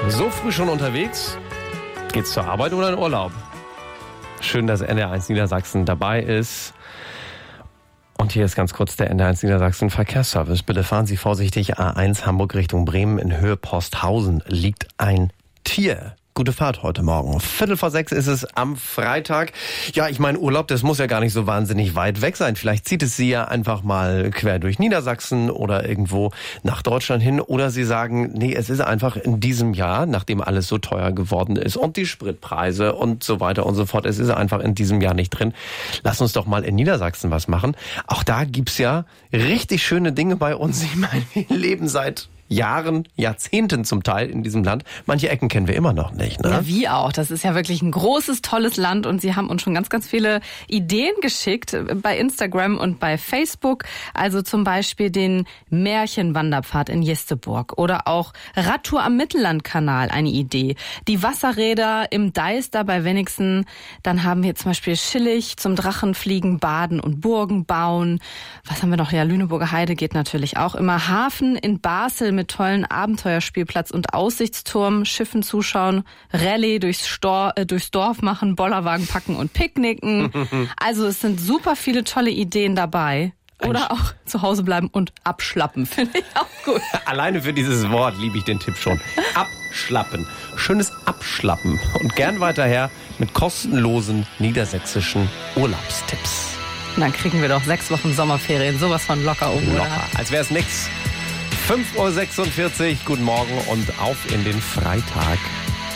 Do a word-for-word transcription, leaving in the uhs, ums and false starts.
So früh schon unterwegs? Geht's zur Arbeit oder in Urlaub? Schön, dass N D R eins Niedersachsen dabei ist. Und hier ist ganz kurz der N D R eins Niedersachsen Verkehrsservice. Bitte fahren Sie vorsichtig. A eins Hamburg Richtung Bremen in Höhe Posthausen liegt ein Tier. Gute Fahrt heute Morgen. Viertel vor sechs ist es am Freitag. Ja, ich meine, Urlaub, das muss ja gar nicht so wahnsinnig weit weg sein. Vielleicht zieht es Sie ja einfach mal quer durch Niedersachsen oder irgendwo nach Deutschland hin. Oder Sie sagen, nee, es ist einfach in diesem Jahr, nachdem alles so teuer geworden ist und die Spritpreise und so weiter und so fort, es ist einfach in diesem Jahr nicht drin. Lass uns doch mal in Niedersachsen was machen. Auch da gibt's ja richtig schöne Dinge bei uns. Ich meine, wir leben seit Jahren, Jahrzehnten zum Teil in diesem Land. Manche Ecken kennen wir immer noch nicht. Ne? Ja, wie auch. Das ist ja wirklich ein großes, tolles Land und Sie haben uns schon ganz, ganz viele Ideen geschickt bei Instagram und bei Facebook. Also zum Beispiel den Märchenwanderpfad in Jesteburg oder auch Radtour am Mittellandkanal, eine Idee. Die Wasserräder im Deister bei Wenigsen. Dann haben wir zum Beispiel Schillig zum Drachenfliegen, Baden und Burgen bauen. Was haben wir noch? Ja, Lüneburger Heide geht natürlich auch immer. Hafen in Basel mit tollen Abenteuerspielplatz und Aussichtsturm, Schiffen zuschauen, Rallye durchs, Stor, äh, durchs Dorf machen, Bollerwagen packen und picknicken. Also es sind super viele tolle Ideen dabei. Oder auch zu Hause bleiben und abschlappen, finde ich auch gut. Alleine für dieses Wort liebe ich den Tipp schon. Abschlappen. Schönes Abschlappen. Und gern weiterher mit kostenlosen niedersächsischen Urlaubstipps. Und dann kriegen wir doch sechs Wochen Sommerferien sowas von locker um, Locker, oder? als wäre es nix. fünf Uhr sechsundvierzig, guten Morgen und auf in den Freitag.